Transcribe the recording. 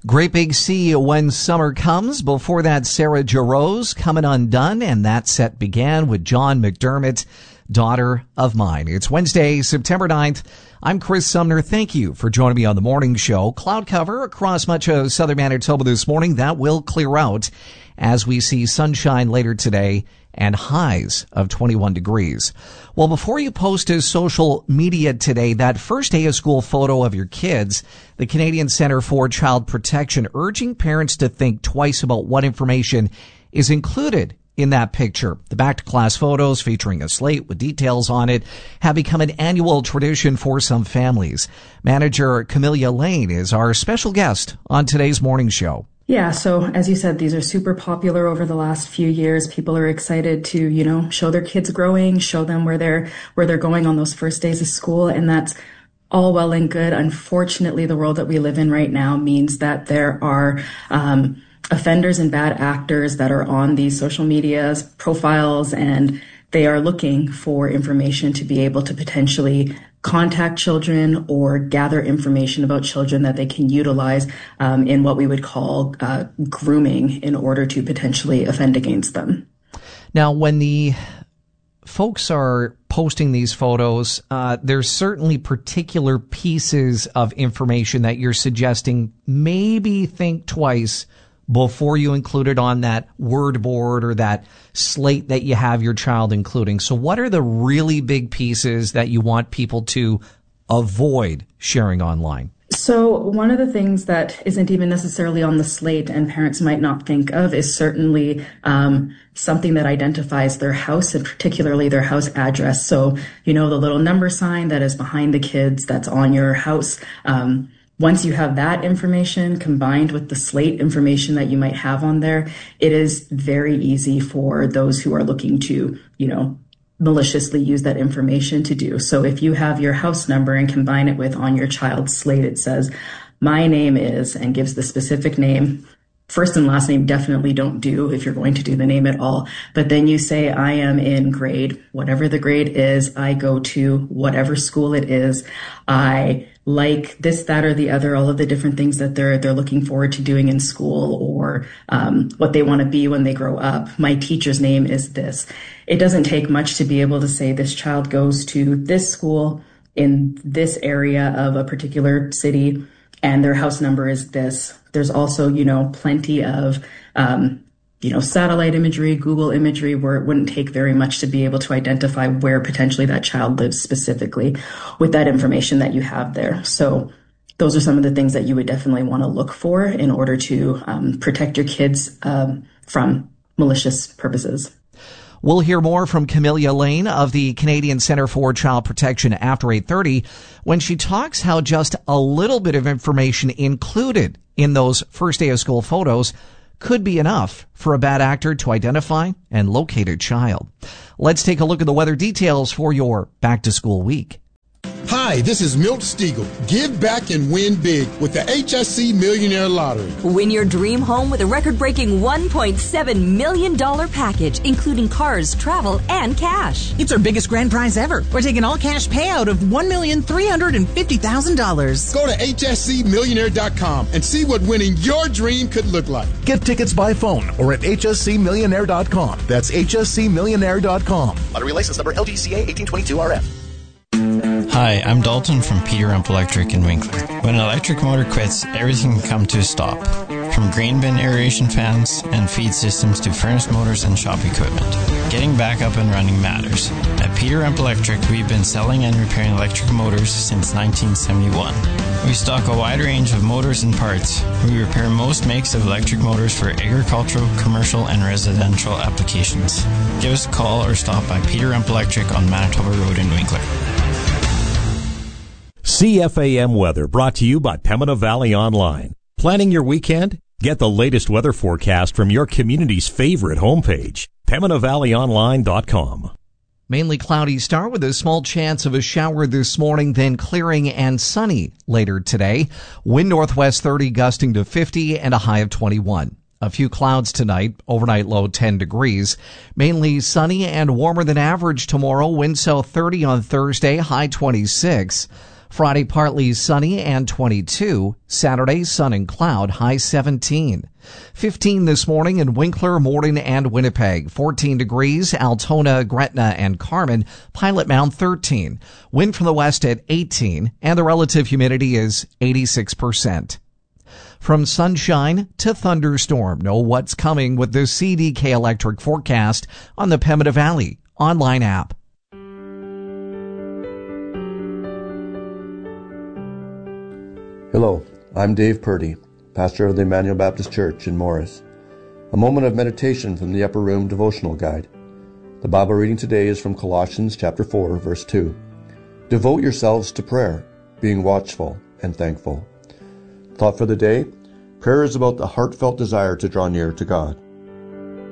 Great Big Sea When Summer Comes. Before that, Sarah Jarosz, Coming Undone, and that set began with John McDermott, Daughter of Mine. It's Wednesday, September 9th. I'm Chris Sumner. Thank you for joining me on the morning show. Cloud cover across much of southern Manitoba this morning. That will clear out as we see sunshine later today and highs of 21 degrees. Well, before you post to social media today that first day of school photo of your kids, the Canadian Centre for Child Protection urging parents to think twice about what information is included in that picture. The back-to-class photos featuring a slate with details on it have become an annual tradition for some families. Manager Camelia Lane is our special guest on today's morning show. Yeah, so as you said, these are super popular over the last few years. People are excited to, show their kids growing, show them where they're going on those first days of school, and that's all well and good. Unfortunately, the world that we live in right now means that there are offenders and bad actors that are on these social media profiles, and they are looking for information to be able to potentially contact children or gather information about children that they can utilize in what we would call grooming in order to potentially offend against them. Now, when the folks are posting these photos, there's certainly particular pieces of information that you're suggesting maybe think twice before you include it on that word board or that slate that you have your child including. So what are the really big pieces that you want people to avoid sharing online? So one of the things that isn't even necessarily on the slate and parents might not think of is certainly something that identifies their house and particularly their house address. So, the little number sign that is behind the kids that's on your house. Once you have that information combined with the slate information that you might have on there, it is very easy for those who are looking to, maliciously use that information to do. So if you have your house number and combine it with on your child's slate, it says, my name is, and gives the specific name. First and last name definitely don't do if you're going to do the name at all. But then you say, I am in grade, whatever the grade is, I go to whatever school it is. I like this, that, or the other, all of the different things that they're looking forward to doing in school or what they want to be when they grow up. My teacher's name is this. It doesn't take much to be able to say this child goes to this school in this area of a particular city and their house number is this. There's also, plenty of, satellite imagery, Google imagery, where it wouldn't take very much to be able to identify where potentially that child lives specifically with that information that you have there. So those are some of the things that you would definitely want to look for in order to protect your kids from malicious purposes. We'll hear more from Camelia Lane of the Canadian Centre for Child Protection after 8:30 when she talks how just a little bit of information included in those first day of school photos could be enough for a bad actor to identify and locate a child. Let's take a look at the weather details for your back to school week. Hi, this is Milt Stiegel. Give back and win big with the HSC Millionaire Lottery. Win your dream home with a record-breaking $1.7 million package, including cars, travel, and cash. It's our biggest grand prize ever. We're taking all-cash payout of $1,350,000. Go to hscmillionaire.com and see what winning your dream could look like. Get tickets by phone or at hscmillionaire.com. That's hscmillionaire.com. Lottery license number LGCA 1822RF. Hi, I'm Dalton from Peter Rump Electric in Winkler. When an electric motor quits, everything can come to a stop. From grain bin aeration fans and feed systems to furnace motors and shop equipment. Getting back up and running matters. At Peter Rump Electric, we've been selling and repairing electric motors since 1971. We stock a wide range of motors and parts. We repair most makes of electric motors for agricultural, commercial, and residential applications. Give us a call or stop by Peter Rump Electric on Manitoba Road in Winkler. CFAM weather brought to you by Pembina Valley Online. Planning your weekend? Get the latest weather forecast from your community's favorite homepage, PembinaValleyOnline.com. Mainly cloudy start with a small chance of a shower this morning, then clearing and sunny later today. Wind northwest 30 gusting to 50 and a high of 21. A few clouds tonight, overnight low 10 degrees. Mainly sunny and warmer than average tomorrow. Wind south 30 on Thursday, high 26. Friday, partly sunny and 22. Saturday, sun and cloud, high 17. 15 this morning in Winkler, Morden, and Winnipeg. 14 degrees, Altona, Gretna, and Carmen. Pilot Mound, 13. Wind from the west at 18, and the relative humidity is 86%. From sunshine to thunderstorm, know what's coming with the CDK Electric forecast on the Pembina Valley online app. Hello, I'm Dave Purdy, pastor of the Emmanuel Baptist Church in Morris. A moment of meditation from the Upper Room Devotional Guide. The Bible reading today is from Colossians chapter 4, verse 2. Devote yourselves to prayer, being watchful and thankful. Thought for the day: prayer is about the heartfelt desire to draw near to God.